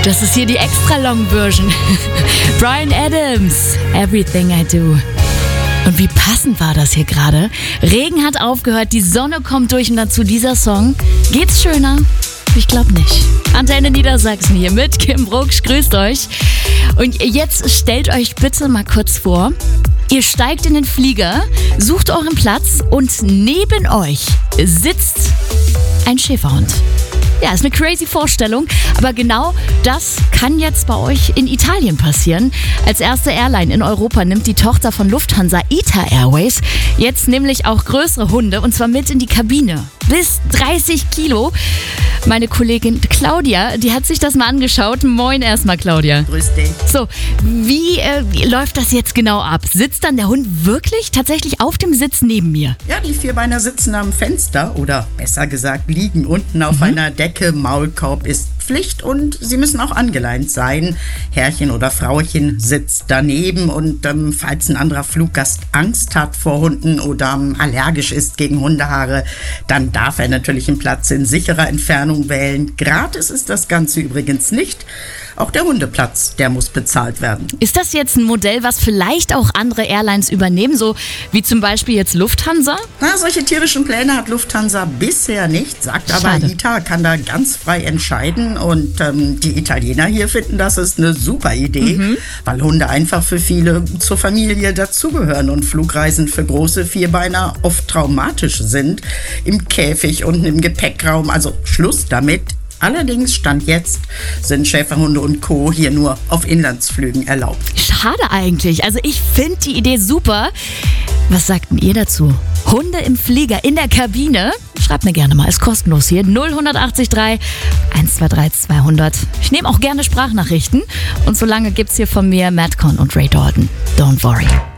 Das ist hier die extra long Version. Bryan Adams, Everything I Do. Und wie passend war das hier gerade? Regen hat aufgehört, die Sonne kommt durch und dazu dieser Song. Geht's schöner? Ich glaube nicht. Antenne Niedersachsen hier mit Kim Brugsch, grüßt euch. Und jetzt stellt euch bitte mal kurz vor, ihr steigt in den Flieger, sucht euren Platz und neben euch sitzt ein Schäferhund. Ja, ist eine crazy Vorstellung, aber genau das kann jetzt bei euch in Italien passieren. Als erste Airline in Europa nimmt die Tochter von Lufthansa ITA Airways jetzt nämlich auch größere Hunde und zwar mit in die Kabine. Bis 30 Kilo. Meine Kollegin Claudia, die hat sich das mal angeschaut. Moin erstmal, Claudia. Grüß dich. So, wie läuft das jetzt genau ab? Sitzt dann der Hund wirklich tatsächlich auf dem Sitz neben mir? Ja, die Vierbeiner sitzen am Fenster oder besser gesagt liegen unten auf einer Decke. Maulkorb ist Pflicht und sie müssen auch angeleint sein. Herrchen oder Frauchen sitzt daneben und falls ein anderer Fluggast Angst hat vor Hunden oder allergisch ist gegen Hundehaare, dann darf er natürlich einen Platz in sicherer Entfernung wählen. Gratis ist das Ganze übrigens nicht. Auch der Hundeplatz, der muss bezahlt werden. Ist das jetzt ein Modell, was vielleicht auch andere Airlines übernehmen, so wie zum Beispiel jetzt Lufthansa? Na, solche tierischen Pläne hat Lufthansa bisher nicht, sagt aber Schade. ITA kann da ganz frei entscheiden und die Italiener hier finden, das ist eine super Idee, weil Hunde einfach für viele zur Familie dazugehören und Flugreisen für große Vierbeiner oft traumatisch sind. Im Käfig und im Gepäckraum, also Schluss damit. Allerdings, Stand jetzt, sind Schäferhunde und Co. hier nur auf Inlandsflügen erlaubt. Schade eigentlich. Also ich finde die Idee super. Was sagt denn ihr dazu? Hunde im Flieger, in der Kabine? Schreibt mir gerne mal, ist kostenlos hier. 0183 123 200. Ich nehme auch gerne Sprachnachrichten. Und solange gibt's hier von mir Madcon und Ray Dalton. Don't worry.